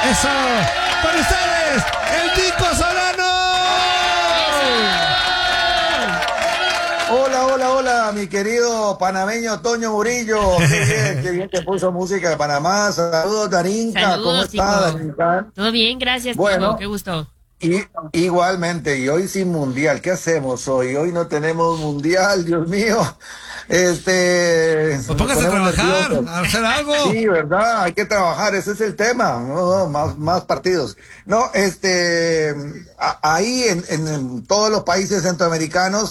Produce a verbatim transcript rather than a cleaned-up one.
Eso, con ustedes, el Nico Solano. Hola, hola, hola, mi querido panameño Toño Murillo. Qué bien, qué bien que puso música de Panamá. Saludos, Darinka. ¿Cómo Saludos, está, Tico. Darinka? Todo bien, gracias, Tico. Bueno, Qué gusto. y igualmente, y hoy sin mundial. ¿Qué hacemos hoy? Hoy no tenemos mundial, Dios mío. Este, Pues nos póngase a ponemos trabajar, nerviosos. a hacer algo. Sí, ¿verdad? Hay que trabajar, ese es el tema. No, no, más, más partidos. No, este, a- ahí en, en en todos los países centroamericanos